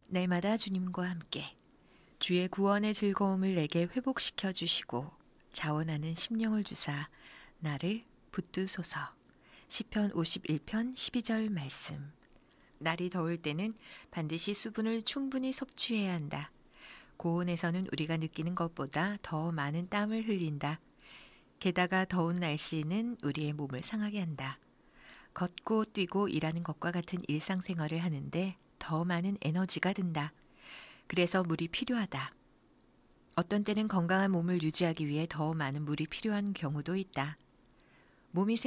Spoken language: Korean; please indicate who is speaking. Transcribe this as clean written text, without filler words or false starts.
Speaker 1: 날마다 주님과 함께 주의 구원의 즐거움을 내게 회복시켜 주시고 자원하는 심령을 주사 나를 붙드소서. 시편 51편 12절 말씀. 날이 더울 때는 반드시 수분을 충분히 섭취해야 한다. 고온에서는 우리가 느끼는 것보다 더 많은 땀을 흘린다. 게다가 더운 날씨는 우리의 몸을 상하게 한다. 걷고 뛰고 일하는 것과 같은 일상생활을 하는데 더 많은 에너지가 든다. 그래서 물이 필요하다. 어떤 때는 건강한 몸을 유지하기 위해 더 많은 물이 필요한 경우도 있다. 몸이